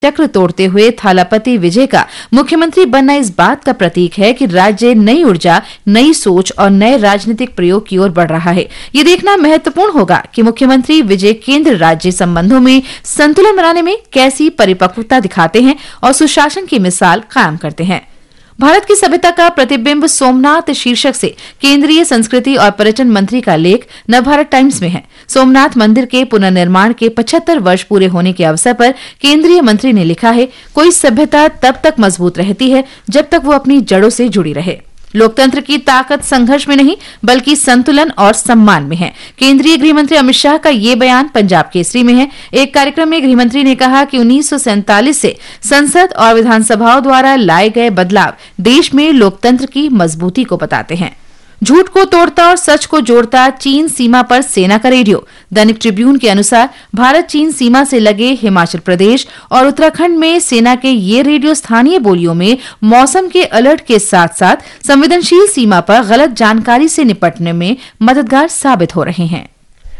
चक्र तोड़ते हुए थालापति विजय का मुख्यमंत्री बनना इस बात का प्रतीक है कि राज्य नई ऊर्जा, नई सोच और नए राजनीतिक प्रयोग की ओर बढ़ रहा है। ये देखना महत्वपूर्ण होगा कि मुख्यमंत्री विजय केंद्र राज्य संबंधों में संतुलन बनाने में कैसी परिपक्वता दिखाते हैं और सुशासन की मिसाल कायम करते हैं। भारत की सभ्यता का प्रतिबिंब सोमनाथ शीर्षक से केंद्रीय संस्कृति और पर्यटन मंत्री का लेख नवभारत टाइम्स में है। सोमनाथ मंदिर के पुनर्निर्माण के 75 वर्ष पूरे होने के अवसर पर केंद्रीय मंत्री ने लिखा है, कोई सभ्यता तब तक मजबूत रहती है जब तक वो अपनी जड़ों से जुड़ी रहे। लोकतंत्र की ताकत संघर्ष में नहीं बल्कि संतुलन और सम्मान में है। केंद्रीय गृह मंत्री अमित शाह का ये बयान पंजाब केसरी में है। एक कार्यक्रम में गृह मंत्री ने कहा कि 1947 से संसद और विधानसभाओं द्वारा लाए गए बदलाव देश में लोकतंत्र की मजबूती को बताते हैं। झूठ को तोड़ता और सच को जोड़ता चीन सीमा पर सेना का रेडियो। दैनिक ट्रिब्यून के अनुसार भारत चीन सीमा से लगे हिमाचल प्रदेश और उत्तराखंड में सेना के ये रेडियो स्थानीय बोलियों में मौसम के अलर्ट के साथ साथ संवेदनशील सीमा पर गलत जानकारी से निपटने में मददगार साबित हो रहे हैं।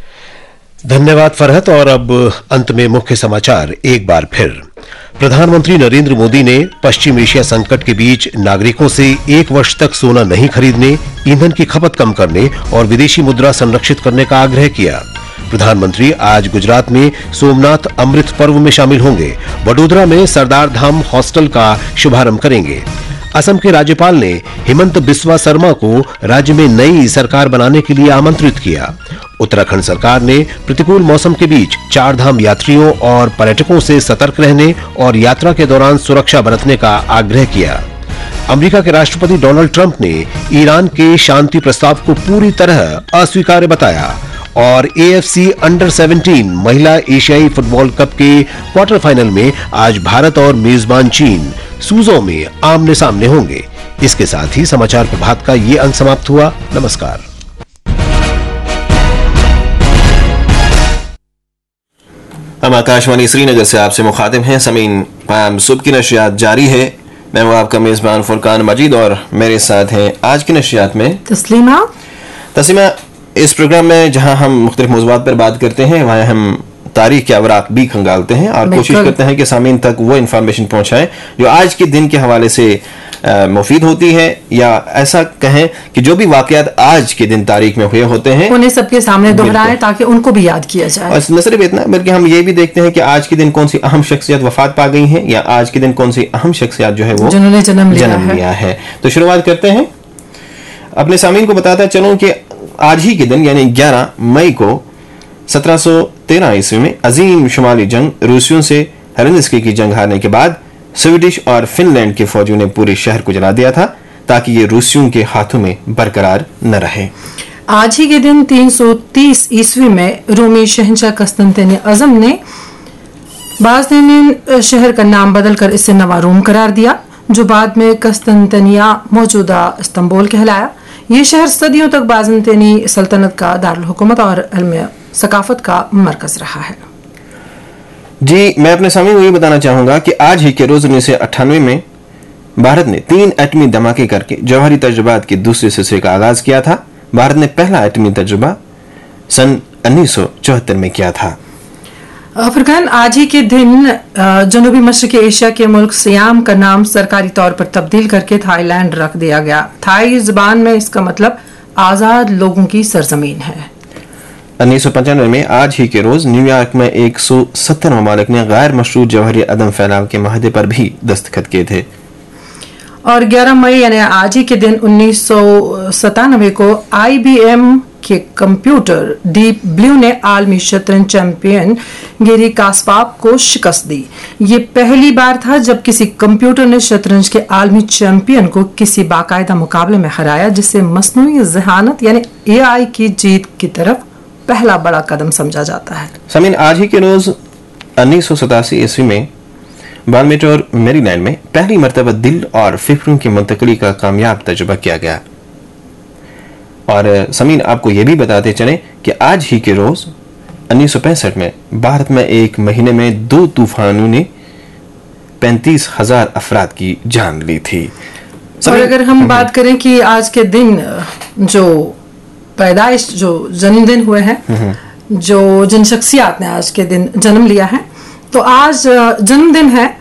धन्यवाद फरहत। और अब अंत में मुख्य समाचार एक बार फिर। प्रधानमंत्री नरेंद्र मोदी ने पश्चिम एशिया संकट के बीच नागरिकों से 1 वर्ष तक सोना नहीं खरीदने, ईंधन की खपत कम करने और विदेशी मुद्रा संरक्षित करने का आग्रह किया। प्रधानमंत्री आज गुजरात में सोमनाथ अमृत पर्व में शामिल होंगे। वडोदरा में सरदार धाम हॉस्टल का शुभारंभ करेंगे। असम के राज्यपाल ने हिमंत बिस्वा शर्मा को राज्य में नई सरकार बनाने के लिए आमंत्रित किया। उत्तराखंड सरकार ने प्रतिकूल मौसम के बीच 4 धाम यात्रियों और पर्यटकों से सतर्क रहने और यात्रा के दौरान सुरक्षा बरतने का आग्रह किया। अमेरिका के राष्ट्रपति डोनाल्ड ट्रंप ने ईरान के शांति प्रस्ताव को पूरी तरह अस्वीकार्य बताया। और AFC अंडर 17 महिला एशियाई फुटबॉल कप के क्वार्टर फाइनल में आज भारत और मेजबान चीन सूजो में आमने सामने होंगे। इसके साथ ही समाचार प्रभात का ये अंक समाप्त हुआ। नमस्कार। हम आकाशवाणी श्रीनगर से आपसे मुखातिब हैं। समीन सुबह की नशियात जारी है। मैं हूं आपका मेजबान फुरकान मजीद और मेरे साथ हैं आज की नशियात में तस्लीमा। इस प्रोग्राम में जहां हम मुख्तलिफ मौज़ूआत पर बात करते हैं, वहां हम तारीख के अवराक भी खंगालते हैं और कोशिश करते हैं कि सामीन तक वो इन्फॉर्मेशन पहुंचाएं जो आज के दिन के हवाले से मुफीद होती है, या ऐसा कहें कि जो भी वाकयात आज के दिन तारीख में हुए होते हैं उन्हें सबके सामने दोहराएं ताकि उनको भी याद किया जाए। और न सिर्फ इतना बल्कि हम ये भी देखते हैं कि आज के दिन कौन सी अहम शख्सियत वफात पा गई हैं, या आज के दिन कौन सी अहम शख्सियत जो है वो जिन्होंने जन्म लिया है। तो शुरुआत करते हैं। अपने सामीन को बताता चलूं कि आज ही के दिन यानी 11 मई को 1713 ईस्वी में अजीम शुमाली जंग रूसियों से हेलेनिस्की की जंग हारने के बाद स्वीडिश और फिनलैंड के फौजियों ने पूरे शहर को जला दिया था ताकि ये रूसियों के हाथों में बरकरार न रहे। आज ही के दिन 330 ईस्वी में रोमी शहंशाह कस्तंतिन आज़म ने बाज़नीन शहर का नाम बदलकर इसे नवा रोम करार दिया, जो बाद में कस्तंतनिया मौजूदा इस्तांबुल कहलाया। ये शहर सदियों तक बाज़ंतीनी सल्तनत का दारुल हुकूमत और इल्म सकाफत का मरकज रहा है। जी, मैं अपने सामने ये बताना चाहूंगा कि आज ही के रोज 1998 में भारत ने 3 एटमी धमाके करके जौहरी तजुर्बात के दूसरे सिलसिले का आगाज किया था। भारत ने पहला एटमी तजुर्बा सन 1974 में किया था। फरकान, आज ही के दिन जनूबी मशरक़ी एशिया के मुल्क सियाम का नाम सरकारी तौर पर तब्दील करके थाईलैंड रख दिया गया। थाई जुबान में इसका मतलब आजाद लोगों की सरजमीन है। 1995 में आज ही के रोज न्यूयॉर्क में 170 ममालिक ने गैर मशरूत जौहरी अदम फैलाव के माहदे पर भी दस्तखत किए थे। और 11 मई यानी आज ही के दिन 1997 को IBM के कंप्यूटर डीप ब्लू ने आलमी शतरंज चैंपियन गेरी कास्पारोव को शिकस्त दी। ये पहली बार था जब किसी कंप्यूटर ने शतरंज के आलमी चैंपियन को किसी बाकायदा मुकाबले में हराया, जिसे मसनूई ज़हानत यानी AI की जीत की तरफ पहला बड़ा कदम समझा जाता है। समीन, आज ही के रोज 1987 ईस्वी में बाल्मेटोर मेरीलैंड में पहली मर्तबा दिल और फेफड़ों की मुंतकली का कामयाब तजुर्बा किया गया। और समीन, आपको यह भी बताते चले कि आज ही के रोज 1965 में भारत में एक महीने में 2 तूफानों ने 35,000 अफराद की जान ली थी। और अगर हम बात करें कि आज के दिन जो पैदाइश जो जन्मदिन हुए हैं, जो जिन शख्सियात ने आज के दिन जन्म लिया है, तो आज जन्मदिन है